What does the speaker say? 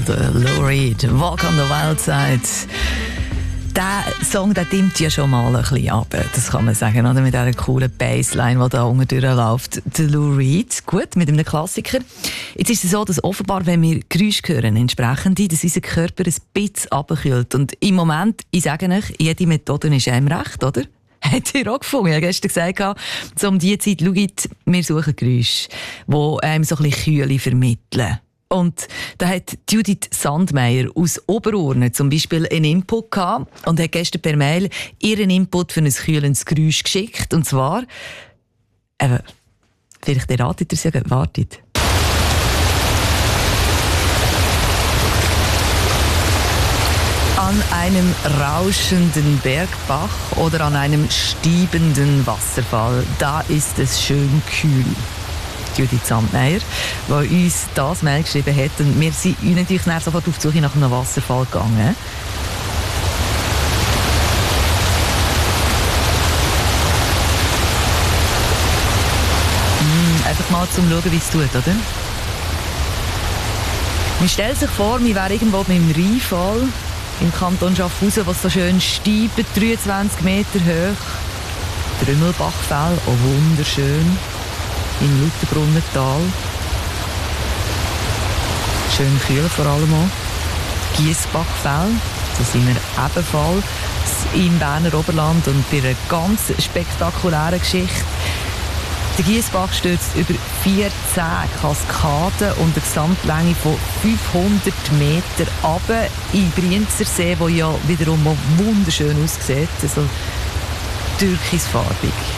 World, Lou Reed, Walk on the Wild Side. Der Song, der dimmt ja schon mal ein bisschen ab, das kann man sagen, oder? Mit dieser coolen Bassline, die da unten durchläuft. Der Lou Reed, gut, mit einem Klassiker. Jetzt ist es so, dass offenbar, wenn wir Geräusche hören, entsprechend, dass unser Körper ein bisschen runterkühlt. Und im Moment, ich sage euch, jede Methode ist einem recht, oder? Hat ihr auch gefunden? Ich habe gestern gesagt, so um diese Zeit, schaut, wir suchen Geräusche, die einem so ein bisschen Kühle vermitteln. Und da hat Judith Sandmeier aus Oberurne zum Beispiel einen Input gehabt und hat gestern per Mail ihren Input für ein kühlendes Geräusch geschickt. Und zwar, vielleicht erratet ihr es ja, wartet. An einem rauschenden Bergbach oder an einem stiebenden Wasserfall, da ist es schön kühl. Judith Sandmeier, die uns das Mail geschrieben hat. Und wir sind natürlich sofort auf die Suche nach einem Wasserfall gegangen. Einfach mal zum Schauen, wie es tut, oder? Man stellt sich vor, wir wären irgendwo beim Rheinfall im Kanton Schaffhausen, was so schön steibt, 23 Meter hoch. Trümmelbachfell, auch wunderschön. Im Lauterbrunnental. Schön kühl vor allem auch. Giessbachfell, da sind wir ebenfalls im Berner Oberland und bei einer ganz spektakulären Geschichte. Der Giessbach stürzt über 14 Kaskaden und eine Gesamtlänge von 500 Meter runter in den Brienzersee, der ja wiederum wunderschön aussieht, also türkisfarbig.